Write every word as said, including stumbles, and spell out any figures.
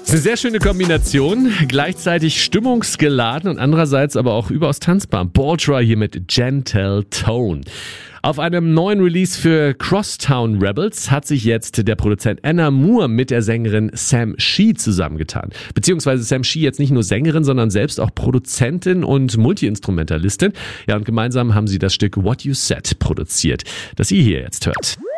Das ist eine sehr schöne Kombination, gleichzeitig stimmungsgeladen und andererseits aber auch überaus tanzbar. Baltra hier mit Gentle Tone. Auf einem neuen Release für Crosstown Rebels hat sich jetzt der Produzent Anna Moore mit der Sängerin Sam Shee zusammengetan. Beziehungsweise Sam Shee jetzt nicht nur Sängerin, sondern selbst auch Produzentin und Multiinstrumentalistin. Ja, und gemeinsam haben sie das Stück What You Said produziert, das ihr hier jetzt hört.